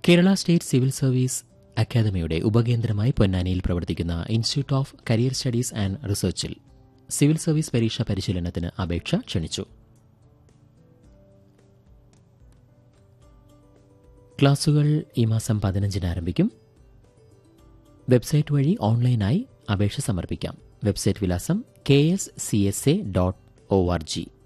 Kerala state civil service അക്കാദമിയുടെ ഉപകേന്ദ്രമായി പൊന്നാനിയിൽ പ്രവർത്തിക്കുന്ന institute of career studies and റിസർച്ചിൽ civil service പരീക്ഷാ പരിശീലനത്തിന് അപേക്ഷ ക്ഷണിച്ചു. ക്ലാസുകൾ ഈ മാസം 15-ന് ആരംഭിക്കും. വെബ്സൈറ്റ് വഴി ഓൺലൈനായി അപേക്ഷ സമർപ്പിക്കാം. വെബ്സൈറ്റ് വിലാസം kscsa.org.